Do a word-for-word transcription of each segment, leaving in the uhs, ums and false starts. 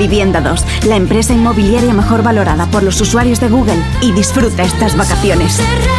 Vivienda dos, la empresa inmobiliaria mejor valorada por los usuarios de Google. Y disfruta estas vacaciones.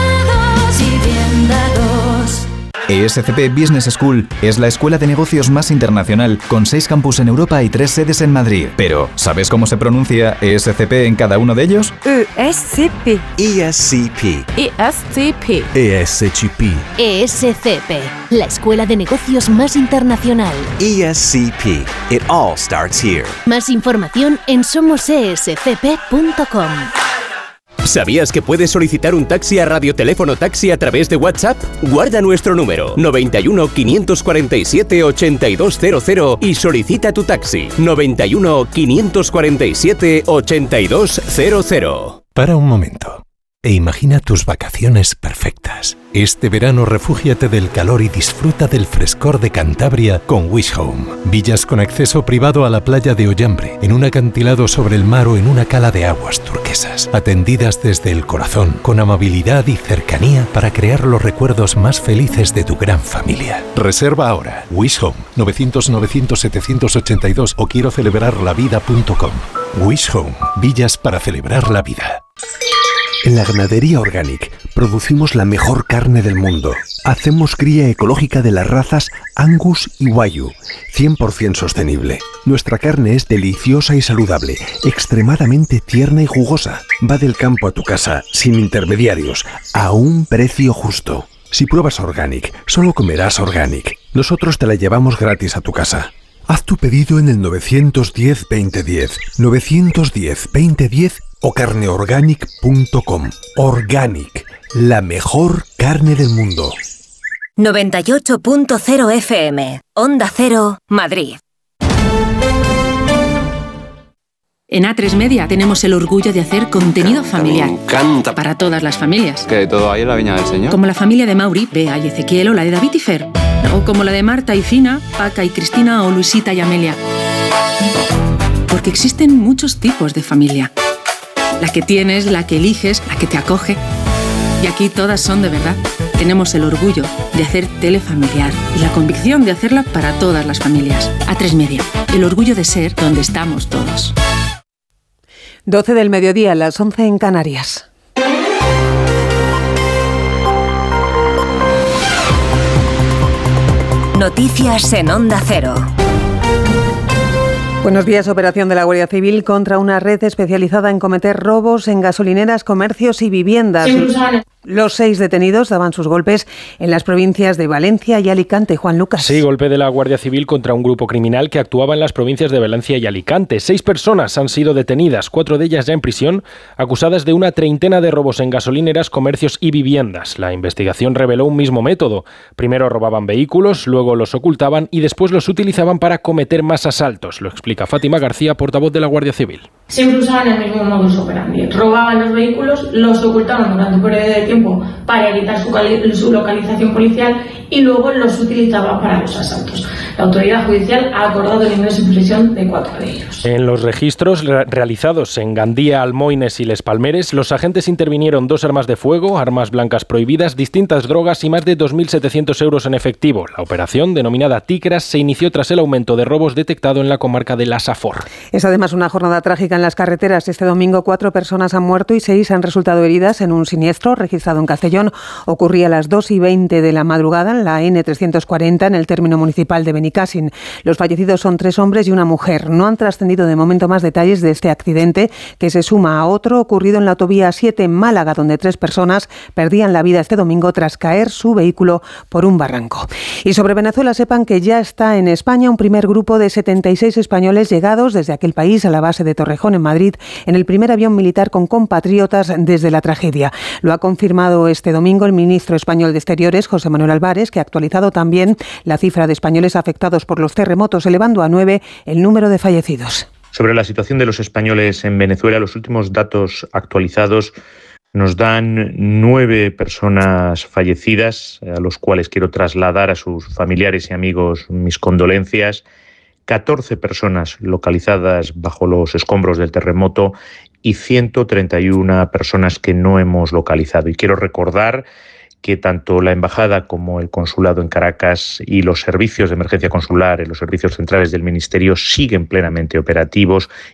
E S C P Business School es la escuela de negocios más internacional, con seis campus en Europa y tres sedes en Madrid. Pero, ¿sabes cómo se pronuncia E S C P en cada uno de ellos? E S C P. E S C P. E S C P. E S C P. E S C P, la escuela de negocios más internacional. E S C P. It all starts here. Más información en somos e s c p punto com. ¿Sabías que puedes solicitar un taxi a Radioteléfono Taxi a través de WhatsApp? Guarda nuestro número noventa y uno, quinientos cuarenta y siete, ochenta y dos cero cero y solicita tu taxi noventa y uno, quinientos cuarenta y siete, ochenta y dos cero cero. Para un momento e imagina tus vacaciones perfectas. Este verano refúgiate del calor y disfruta del frescor de Cantabria con Wish Home. Villas con acceso privado a la playa de Ollambre, en un acantilado sobre el mar o en una cala de aguas turquesas. Atendidas desde el corazón, con amabilidad y cercanía para crear los recuerdos más felices de tu gran familia. Reserva ahora. Wish Home, novecientos, novecientos, setecientos ochenta y dos o quiero celebrar la vida punto com. Wish Home, villas para celebrar la vida. En la Ganadería Organic producimos la mejor carne del mundo. Hacemos cría ecológica de las razas Angus y Wagyu, cien por ciento sostenible. Nuestra carne es deliciosa y saludable, extremadamente tierna y jugosa. Va del campo a tu casa, sin intermediarios, a un precio justo. Si pruebas Organic, solo comerás Organic. Nosotros te la llevamos gratis a tu casa. Haz tu pedido en el nueve uno cero, veinte diez, nueve uno cero, veinte diez o carne organic punto com. Organic, la mejor carne del mundo. noventa y ocho punto cero F M, Onda Cero, Madrid. En A tres Media tenemos el orgullo de hacer contenido familiar. Me encanta. Para todas las familias. Que todo hay en la Viña del Señor. Como la familia de Mauri, Bea y Ezequiel, o la de David y Fer. O como la de Marta y Fina, Paca y Cristina, o Luisita y Amelia. Porque existen muchos tipos de familia. La que tienes, la que eliges, la que te acoge. Y aquí todas son de verdad. Tenemos el orgullo de hacer tele familiar y la convicción de hacerla para todas las familias. A tres Media, el orgullo de ser donde estamos todos. doce del mediodía, las once en Canarias. Noticias en Onda Cero. Buenos días. Operación de la Guardia Civil contra una red especializada en cometer robos en gasolineras, comercios y viviendas. Los seis detenidos daban sus golpes en las provincias de Valencia y Alicante. Juan Lucas. Sí, golpe de la Guardia Civil contra un grupo criminal que actuaba en las provincias de Valencia y Alicante. Seis personas han sido detenidas, cuatro de ellas ya en prisión, acusadas de una treintena de robos en gasolineras, comercios y viviendas. La investigación reveló un mismo método. Primero robaban vehículos, luego los ocultaban y después los utilizaban para cometer más asaltos. Lo explica Fátima García, portavoz de la Guardia Civil. Siempre usaban el mismo modus operandi. Robaban los vehículos, los ocultaban durante un periodo de tiempo para evitar su, su localización policial y luego los utilizaban para los asaltos. La autoridad judicial ha acordado el ingreso en prisión de cuatro de ellos. En los registros re- realizados en Gandía, Almoines y Les Palmeres, los agentes intervinieron dos armas de fuego, armas blancas prohibidas, distintas drogas y más de dos mil setecientos euros en efectivo. La operación, denominada Ticras, se inició tras el aumento de robos detectado en la comarca de La Safor. Es además una jornada trágica en las carreteras. Este domingo cuatro personas han muerto y seis han resultado heridas en un siniestro registrado en Castellón. Ocurría a las dos y veinte de la madrugada en la N trescientos cuarenta en el término municipal de Benicàssim. Los fallecidos son tres hombres y una mujer. No han trascendido de momento más detalles de este accidente, que se suma a otro ocurrido en la autovía siete en Málaga, donde tres personas perdían la vida este domingo tras caer su vehículo por un barranco. Y sobre Venezuela, sepan que ya está en España un primer grupo de setenta y seis españoles llegados desde aquel país a la base de Torrejón, en Madrid, en el primer avión militar con compatriotas desde la tragedia. Lo ha confirmado este domingo el ministro español de Exteriores, José Manuel Álvarez, que ha actualizado también la cifra de españoles afectados por los terremotos, elevando a nueve el número de fallecidos. Sobre la situación de los españoles en Venezuela, los últimos datos actualizados nos dan nueve personas fallecidas, a los cuales quiero trasladar a sus familiares y amigos mis condolencias, catorce personas localizadas bajo los escombros del terremoto y ciento treinta y una personas que no hemos localizado. Y quiero recordar que tanto la Embajada como el Consulado en Caracas y los servicios de emergencia consular, los servicios centrales del Ministerio siguen plenamente operativos